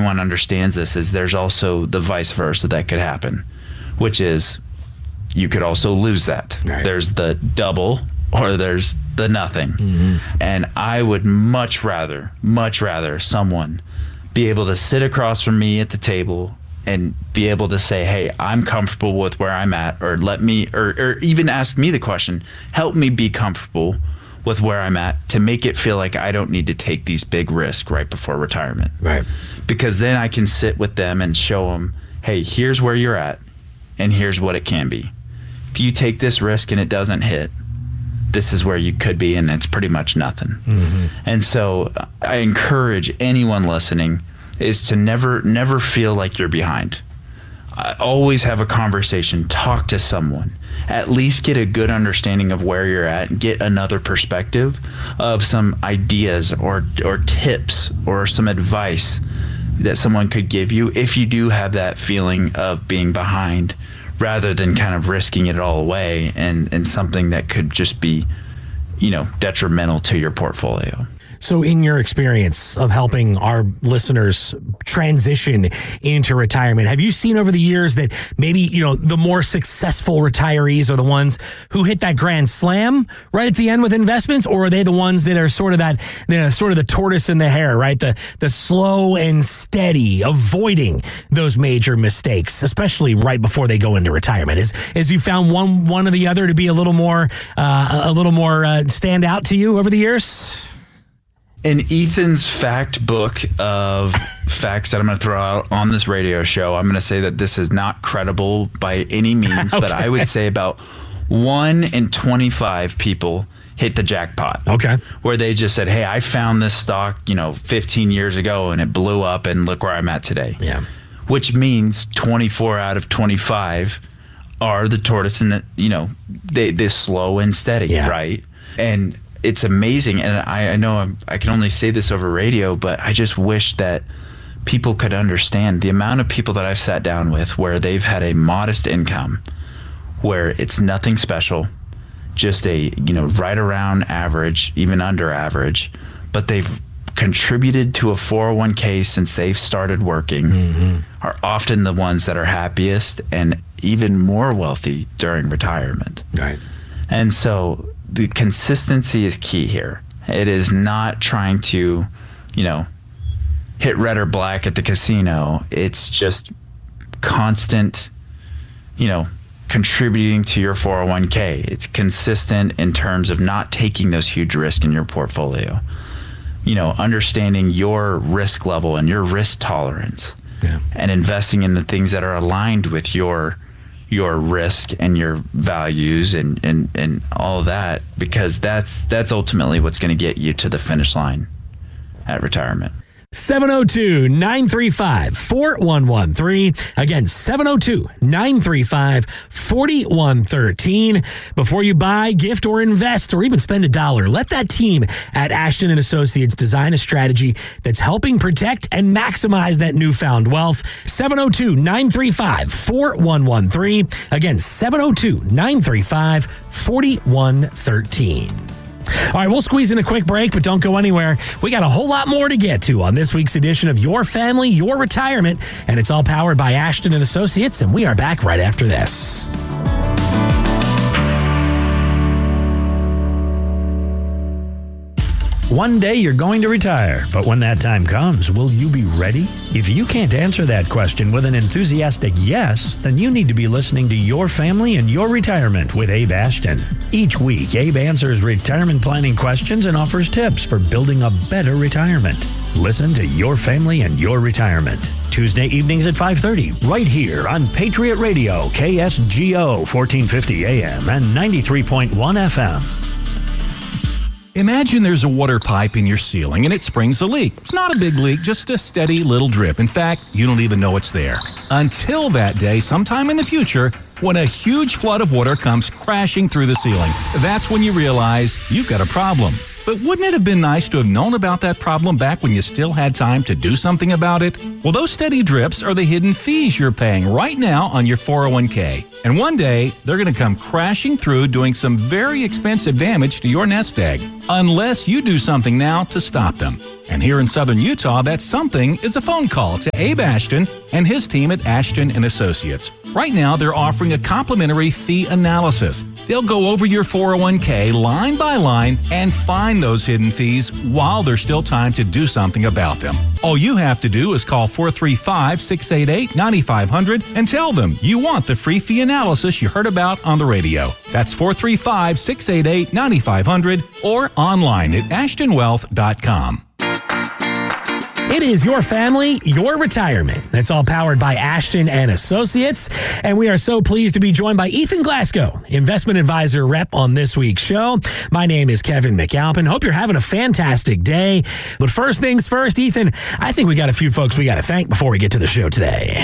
everyone understands this, is there's also the vice versa that could happen, which is you could also lose that. Right. There's the double or there's the nothing. Mm-hmm. And I would much rather someone be able to sit across from me at the table and be able to say, hey, I'm comfortable with where I'm at, or let me, or even ask me the question, help me be comfortable with where I'm at, to make it feel like I don't need to take these big risks right before retirement. Right. Because then I can sit with them and show them, hey, here's where you're at and here's what it can be. If you take this risk and it doesn't hit, this is where you could be, and it's pretty much nothing. Mm-hmm. And so I encourage anyone listening is to never feel like you're behind. Always have a conversation, talk to someone, at least get a good understanding of where you're at, and get another perspective of some ideas or tips or some advice that someone could give you if you do have that feeling of being behind, rather than kind of risking it all away and something that could just be, detrimental to your portfolio. So in your experience of helping our listeners transition into retirement, have you seen over the years that maybe, the more successful retirees are the ones who hit that grand slam right at the end with investments, or are they the ones that are sort of the tortoise in the hare, right? The slow and steady, avoiding those major mistakes, especially right before they go into retirement? As you found one or the other to be a little more stand out to you over the years? In Ethan's fact book of facts that I'm going to throw out on this radio show, I'm going to say that this is not credible by any means, okay. But I would say about 1 in 25 people hit the jackpot. Okay. Where they just said, hey, I found this stock, 15 years ago and it blew up and look where I'm at today. Yeah. Which means 24 out of 25 are the tortoise and they're slow and steady, yeah. Right? And it's amazing, and I know I can only say this over radio, but I just wish that people could understand the amount of people that I've sat down with where they've had a modest income, where it's nothing special, just a right around average, even under average, but they've contributed to a 401k since they've started working, mm-hmm. are often the ones that are happiest and even more wealthy during retirement. Right. And so the consistency is key here. It is not trying to, hit red or black at the casino. It's just constant, contributing to your 401k. It's consistent in terms of not taking those huge risks in your portfolio. Understanding your risk level and your risk tolerance, yeah. And investing in the things that are aligned with your risk and your values and all of that, because that's ultimately what's going to get you to the finish line at retirement. 702-935-4113. Again, 702-935-4113. Before you buy, gift, or invest, or even spend $1, let that team at Ashton & Associates design a strategy that's helping protect and maximize that newfound wealth. 702-935-4113. Again, 702-935-4113. All right, we'll squeeze in a quick break, but don't go anywhere. We got a whole lot more to get to on this week's edition of Your Family, Your Retirement, and it's all powered by Ashton & Associates, and we are back right after this. One day you're going to retire, but when that time comes, will you be ready? If you can't answer that question with an enthusiastic yes, then you need to be listening to Your Family and Your Retirement with Abe Ashton. Each week, Abe answers retirement planning questions and offers tips for building a better retirement. Listen to Your Family and Your Retirement, Tuesday evenings at 5:30, right here on Patriot Radio, KSGO 1450 AM and 93.1 FM. Imagine there's a water pipe in your ceiling and it springs a leak. It's not a big leak, just a steady little drip. In fact, you don't even know it's there. Until that day, sometime in the future, when a huge flood of water comes crashing through the ceiling. That's when you realize you've got a problem. But wouldn't it have been nice to have known about that problem back when you still had time to do something about it? Well, those steady drips are the hidden fees you're paying right now on your 401k. And one day, they're going to come crashing through doing some very expensive damage to your nest egg, unless you do something now to stop them. And here in southern Utah, that something is a phone call to Abe Ashton and his team at Ashton & Associates. Right now, they're offering a complimentary fee analysis. They'll go over your 401k line by line and find those hidden fees while there's still time to do something about them. All you have to do is call 435-688-9500 and tell them you want the free fee analysis you heard about on the radio. That's 435-688-9500 or online at ashtonwealth.com. It is your family, your retirement. That's all powered by Ashton & Associates. And we are so pleased to be joined by Ethan Glasgow, investment advisor rep on this week's show. My name is Kevin McAlpin. Hope you're having a fantastic day. But first things first, Ethan, I think we got a few folks we got to thank before we get to the show today.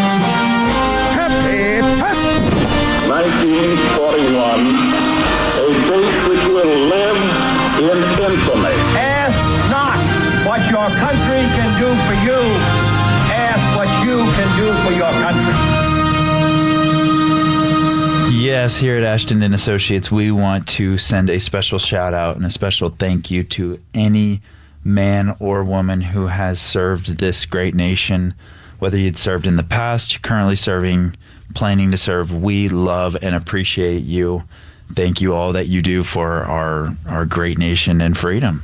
1941, a date which will live in infamy. Ask not what your country can do for you. Ask what you can do for your country. Yes, here at Ashton & Associates, we want to send a special shout out and a special thank you to any man or woman who has served this great nation, whether you'd served in the past, you're currently serving, planning to serve. We love and appreciate you. Thank you all that you do for our great nation and freedom.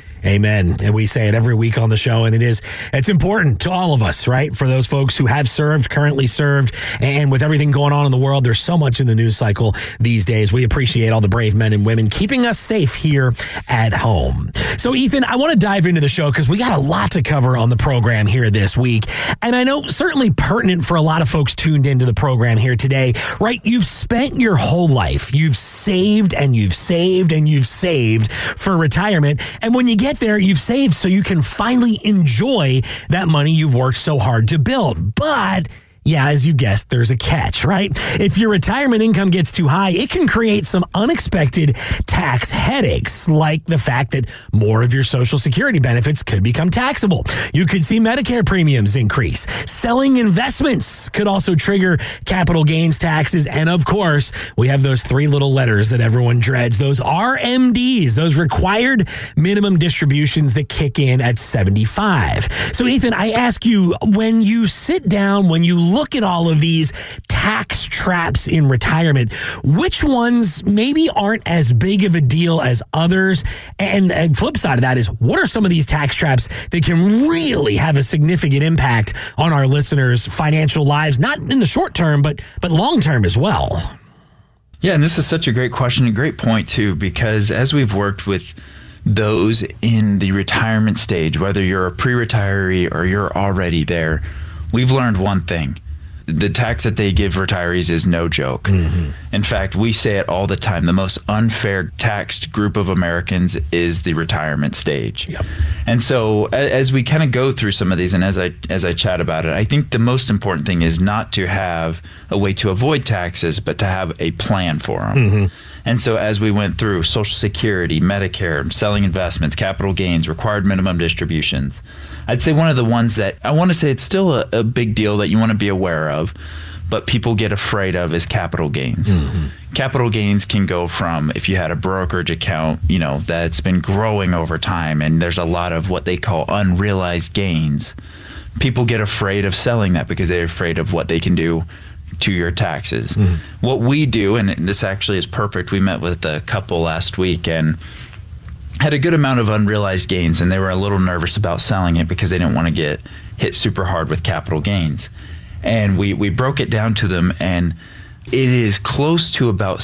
Amen. And we say it every week on the show, and it's important to all of us, right? For those folks who have served, currently served, and with everything going on in the world, there's so much in the news cycle these days. We appreciate all the brave men and women keeping us safe here at home. So, Ethan, I want to dive into the show because we got a lot to cover on the program here this week. And I know certainly pertinent for a lot of folks tuned into the program here today, right? You've spent your whole life. You've saved and you've saved and you've saved for retirement. And when you get there, you've saved so you can finally enjoy that money you've worked so hard to build. But yeah, as you guessed, there's a catch, right? If your retirement income gets too high, it can create some unexpected tax headaches, like the fact that more of your Social Security benefits could become taxable. You could see Medicare premiums increase. Selling investments could also trigger capital gains taxes. And of course, we have those three little letters that everyone dreads, those RMDs, those required minimum distributions that kick in at 75. So, Ethan, I ask you, when you sit down, when you look at all of these tax traps in retirement, which ones maybe aren't as big of a deal as others? And flip side of that is, what are some of these tax traps that can really have a significant impact on our listeners' financial lives, not in the short term, but long term as well? Yeah, and this is such a great question, a great point too, because as we've worked with those in the retirement stage, whether you're a pre-retiree or you're already there, we've learned one thing. The tax that they give retirees is no joke. Mm-hmm. In fact, we say it all the time. The most unfair taxed group of Americans is the retirement stage. Yep. And so as we kind of go through some of these and as I chat about it, I think the most important thing is not to have a way to avoid taxes, but to have a plan for them. Mm-hmm. And so as we went through Social Security, Medicare, selling investments, capital gains, required minimum distributions, I'd say one of the ones that I want to say it's still a big deal that you want to be aware of, but people get afraid of is capital gains. Mm-hmm. Capital gains can go from, if you had a brokerage account, that's been growing over time, and there's a lot of what they call unrealized gains. People get afraid of selling that because they're afraid of what they can do to your taxes. Mm-hmm. What we do, and this actually is perfect, we met with a couple last week and had a good amount of unrealized gains, and they were a little nervous about selling it because they didn't want to get hit super hard with capital gains. And we broke it down to them, and it is close to about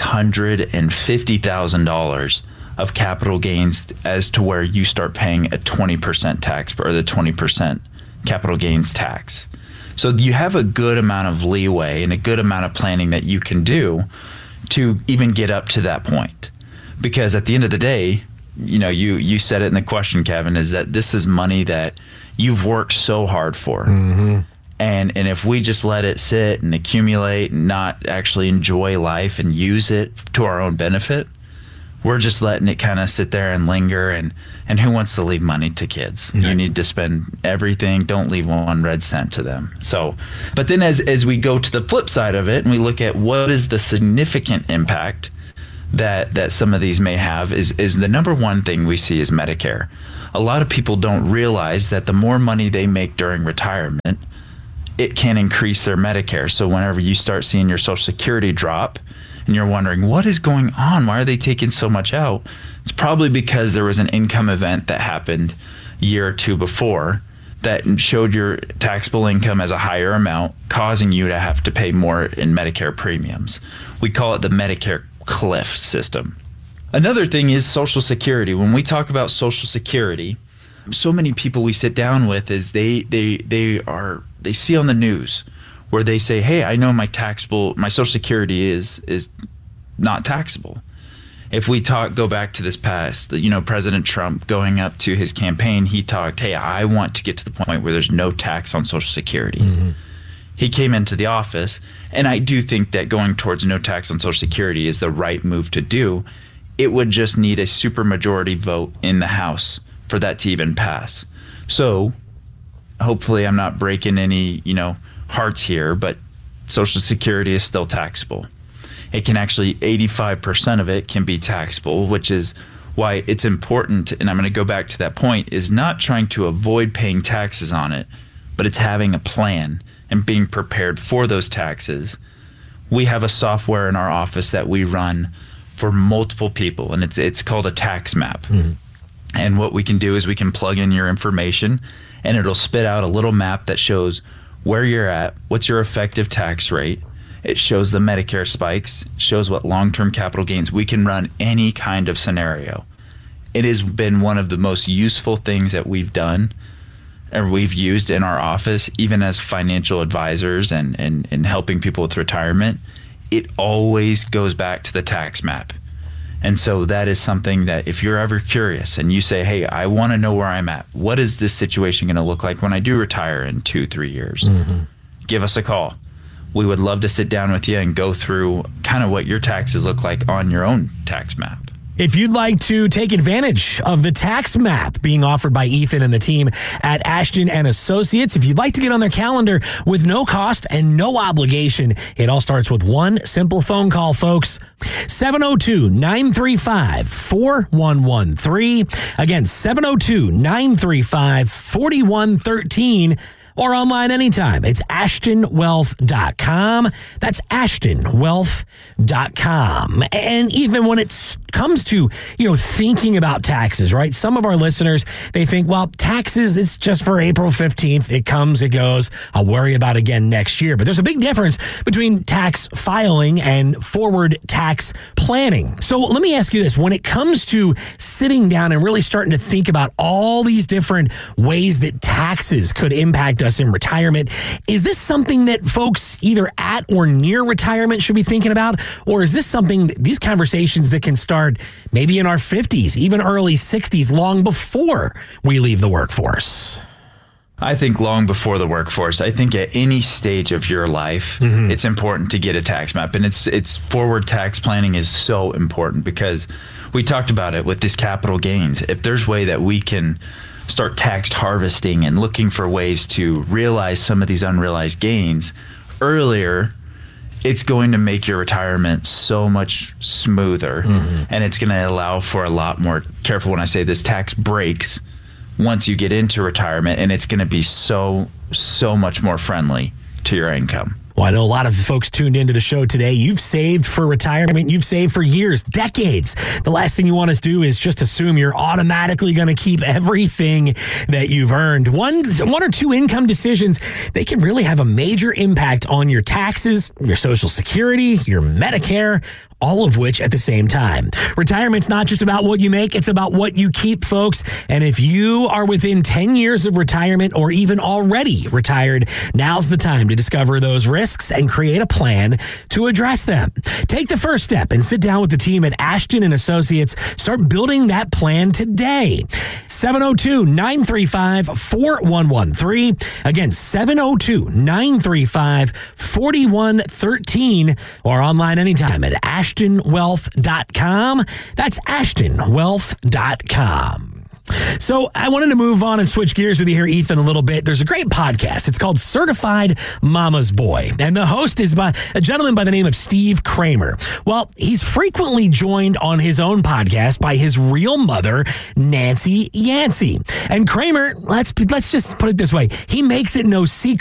$650,000 of capital gains as to where you start paying a 20% tax, or the 20% capital gains tax. So you have a good amount of leeway and a good amount of planning that you can do to even get up to that point. Because at the end of the day, you said it in the question, Kevin, is that this is money that you've worked so hard for. Mm-hmm. And if we just let it sit and accumulate and not actually enjoy life and use it to our own benefit, we're just letting it kind of sit there and linger. And who wants to leave money to kids? Okay. You need to spend everything. Don't leave one red cent to them. So, but then as we go to the flip side of it and we look at what is the significant impact that some of these may have is the number one thing we see is Medicare. A lot of people don't realize that the more money they make during retirement, it can increase their Medicare. So whenever you start seeing your Social Security drop and you're wondering, what is going on? Why are they taking so much out? It's probably because there was an income event that happened a year or two before that showed your taxable income as a higher amount, causing you to have to pay more in Medicare premiums. We call it the Medicare cliff system. Another thing is Social Security. When we talk about Social Security, so many people we sit down with is they see on the news where they say, hey, I know my Social Security is not taxable. If we go back to this past, President Trump going up to his campaign, he talked, hey, I want to get to the point where there's no tax on Social Security. Mm-hmm. He came into the office, and I do think that going towards no tax on Social Security is the right move to do. It would just need a supermajority vote in the House for that to even pass. So hopefully I'm not breaking any, hearts here, but Social Security is still taxable. It can actually, 85% of it can be taxable, which is why it's important, and I'm going to go back to that point, is not trying to avoid paying taxes on it, but it's having a plan and being prepared for those taxes. We have a software in our office that we run for multiple people, and it's called a tax map. Mm-hmm. And what we can do is we can plug in your information, and it'll spit out a little map that shows where you're at, what's your effective tax rate. It shows the Medicare spikes, shows what long-term capital gains. We can run any kind of scenario. It has been one of the most useful things that we've done or we've used in our office, even as financial advisors and helping people with retirement. It always goes back to the tax map. And so that is something that if you're ever curious and you say, hey, I want to know where I'm at, what is this situation going to look like when I do retire in 2-3 years? Mm-hmm. Give us a call. We would love to sit down with you and go through kind of what your taxes look like on your own tax map. If you'd like to take advantage of the tax map being offered by Ethan and the team at Ashton and Associates, if you'd like to get on their calendar with no cost and no obligation, it all starts with one simple phone call, folks. 702-935-4113. Again, 702-935-4113. Or online anytime. It's AshtonWealth.com. That's AshtonWealth.com. And even when it comes to, thinking about taxes, right? Some of our listeners, they think, well, taxes, it's just for April 15th. It comes, it goes. I'll worry about it again next year. But there's a big difference between tax filing and forward tax planning. So let me ask you this. When it comes to sitting down and really starting to think about all these different ways that taxes could impact us in retirement, is this something that folks either at or near retirement should be thinking about? Or is this something, these conversations that can start maybe in our 50s, even early 60s, long before we leave the workforce? I think long before the workforce. I think at any stage of your life, mm-hmm. it's important to get a tax map. And it's forward tax planning is so important because we talked about it with this capital gains. If there's a way that we can start tax harvesting and looking for ways to realize some of these unrealized gains earlier, it's going to make your retirement so much smoother, mm-hmm. and it's going to allow for a lot more, careful when I say this, tax breaks once you get into retirement, and it's going to be so much more friendly to your income. Well, I know a lot of folks tuned into the show today. You've saved for retirement. You've saved for years, decades. The last thing you want to do is just assume you're automatically going to keep everything that you've earned. One or two income decisions, they can really have a major impact on your taxes, your Social Security, your Medicare, all of which at the same time. Retirement's not just about what you make, it's about what you keep, folks. And if you are within 10 years of retirement or even already retired, now's the time to discover those risks risks and create a plan to address them. Take the first step and sit down with the team at Ashton & Associates. Start building that plan today. 702-935-4113. Again, 702-935-4113, or online anytime at ashtonwealth.com. That's ashtonwealth.com. So I wanted to move on and switch gears with you here, Ethan, a little bit. There's a great podcast. It's called Certified Mama's Boy, and the host is by a gentleman by the name of Steve Kramer. Well, he's frequently joined on his own podcast by his real mother, Nancy Yancey. And Kramer, let's just put it this way, he makes it no secret